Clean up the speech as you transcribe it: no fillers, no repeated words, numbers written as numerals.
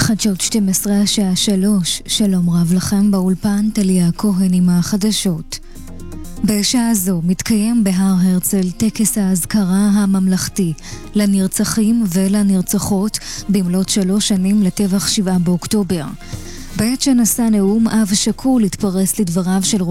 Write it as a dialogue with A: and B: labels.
A: חדשות 12 השעה 3, שלום רב לכם באולפן, תליה כהן עם החדשות. בשעה זו מתקיים בהר הרצל טקס ההזכרה הממלכתי לנרצחים ולנרצחות במלאת 3 שנים לטבח 7 באוקטובר. בעת שנשא נאום, אב שכול התפרס לדבריו של